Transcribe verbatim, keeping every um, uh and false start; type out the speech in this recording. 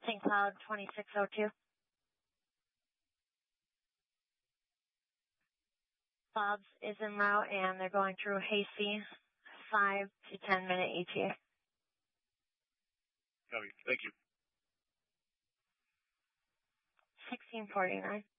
Saint Cloud twenty-six oh two. Bob's is en route and they're going through Hasty, five to ten minute E T A. Copy. Thank you. sixteen forty-nine.